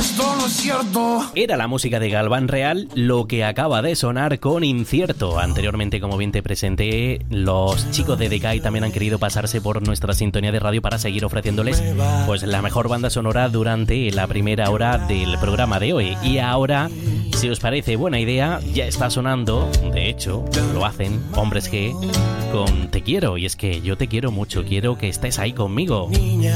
esto no es cierto. Era la música de Galván Real lo que acaba de sonar con Incierto. Anteriormente, como bien te presenté, los chicos de Decay también han querido pasarse por nuestra sintonía de radio para seguir ofreciéndoles pues la mejor banda sonora durante la primera hora del programa de hoy. Y ahora, si os parece buena idea, ya está sonando, de hecho, lo hacen Hombres G con Te Quiero. Y es que yo te quiero mucho, quiero que estés ahí conmigo.